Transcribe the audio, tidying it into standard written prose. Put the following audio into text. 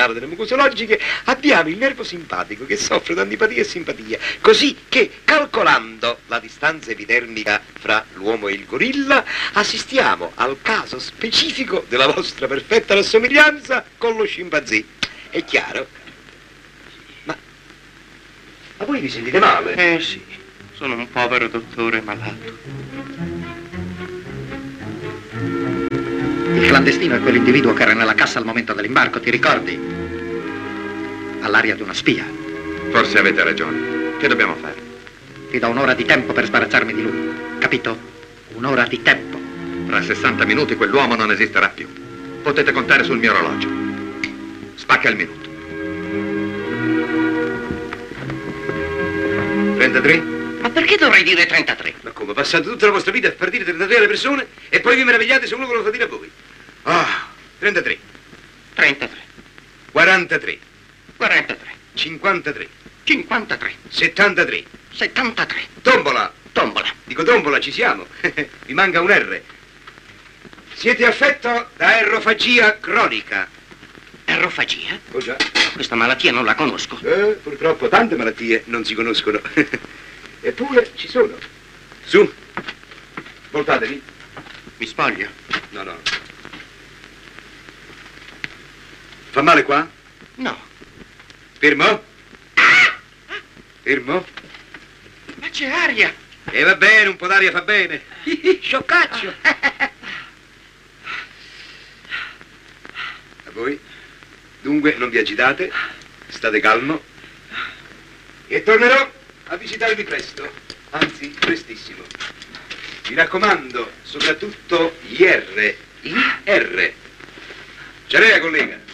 sala delle mucosologiche, abbiamo il nervo simpatico che soffre da antipatia e simpatia, così che, calcolando la distanza epidermica fra l'uomo e il gorilla, assistiamo al caso specifico della vostra perfetta rassomiglianza con lo scimpanzé. È chiaro? Ma voi vi sentite male? Sì, sono un povero dottore malato. Il clandestino è quell'individuo che era nella cassa al momento dell'imbarco, ti ricordi? All'aria di una spia. Forse avete ragione. Che dobbiamo fare? Ti do un'ora di tempo per sbarazzarmi di lui, capito? Un'ora di tempo. Tra 60 minuti quell'uomo non esisterà più. Potete contare sul mio orologio. Spacca il minuto. 33? Ma perché dovrei dire 33? Ma come? Passate tutta la vostra vita a far dire 33 alle persone e poi vi meravigliate se uno ve lo fa dire a voi? Ah, 33. 33. 43. 43. 53. 53. 73. 73. Tombola. Tombola. Dico tombola, ci siamo. Vi manca un R. Siete affetto da errofagia cronica. Errofagia? Oh già. Questa malattia non la conosco. Purtroppo tante malattie non si conoscono. Eppure ci sono. Su. Voltatevi. Mi spoglio? No, no. Fa male qua? No. Fermo. Fermo. Ma c'è aria. E va bene, un po' d'aria fa bene. Scioccaggio. A voi? Dunque non vi agitate, state calmo e tornerò a visitarvi presto, anzi prestissimo. Mi raccomando, soprattutto gli R. I? R. Ciarea, collega.